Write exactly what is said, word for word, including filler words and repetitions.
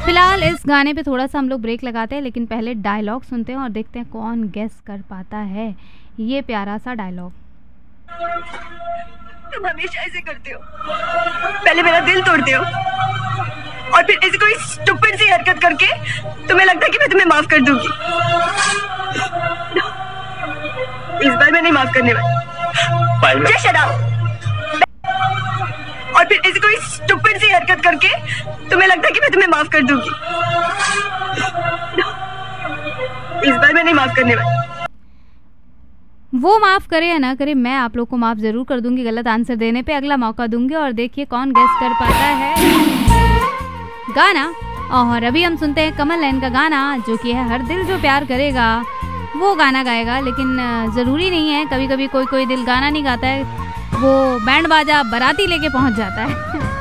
फिलहाल इस गाने पे थोड़ा सा हम लोग ब्रेक लगाते हैं, लेकिन पहले डायलॉग सुनते हैं और देखते हैं कौन गेस कर पाता है ये प्यारा सा डायलॉग। तुम हमेशा ऐसे करते हो, पहले मेरा दिल तोड़ते हो और फिर ऐसी कोई स्टूपिड सी हरकत करके तुम्हें लगता है कि मैं तुम्हें माफ कर दूंगी। इस बार मैं नहीं माफ करने वाली। जय शट अप। और फिर ऐसी कोई स्टूपिड सी हरकत करके तुम्हें लगता है कि मैं तुम्हें माफ कर दूंगी। इस बार मैं नहीं माफ करने वाली। वो माफ़ करे या ना करे, मैं आप लोग को माफ़ ज़रूर कर दूंगी गलत आंसर देने पे। अगला मौका दूंगी और देखिए कौन गेस कर पाता है गाना। और अभी हम सुनते हैं कमल नैन का गाना, जो कि है हर दिल जो प्यार करेगा वो गाना गाएगा। लेकिन ज़रूरी नहीं है, कभी कभी कोई कोई दिल गाना नहीं गाता है, वो बैंड बाजा बाराती लेके पहुंच जाता है।